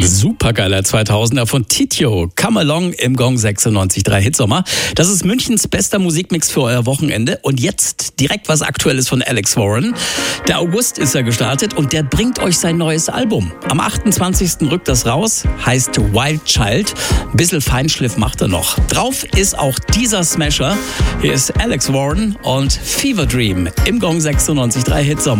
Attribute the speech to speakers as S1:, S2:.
S1: Supergeiler 2000er von Titio. Come Along im Gong 96.3 Hitsommer. Das ist Münchens bester Musikmix für euer Wochenende. Und jetzt direkt was Aktuelles von Alex Warren. Der August ist er gestartet und der bringt euch sein neues Album. Am 28. rückt das raus, heißt Wild Child. Ein bisschen Feinschliff macht er noch. Drauf ist auch dieser Smasher. Hier ist Alex Warren und Fever Dream im Gong 96.3 Hitsommer.